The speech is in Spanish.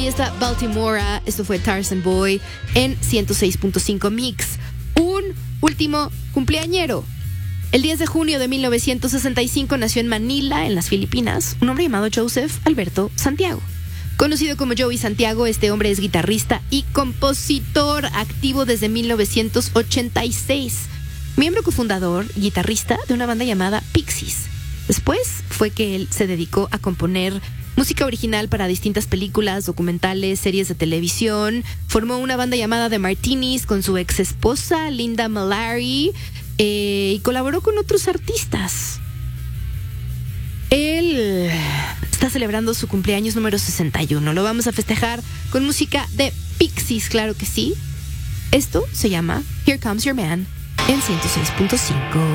ahí está Baltimora, esto fue Tarzan Boy en 106.5 Mix. Un último cumpleañero. El 10 de junio de 1965 nació en Manila, en las Filipinas, un hombre llamado Joseph Alberto Santiago. Conocido como Joey Santiago, este hombre es guitarrista y compositor activo desde 1986. Miembro cofundador y guitarrista de una banda llamada Pixies. Después fue que él se dedicó a componer música original para distintas películas, documentales, series de televisión. Formó una banda llamada The Martinis con su ex esposa Linda Malari y colaboró con otros artistas. Él está celebrando su cumpleaños número 61. Lo vamos a festejar con música de Pixies, claro que sí. Esto se llama Here Comes Your Man en 106.5.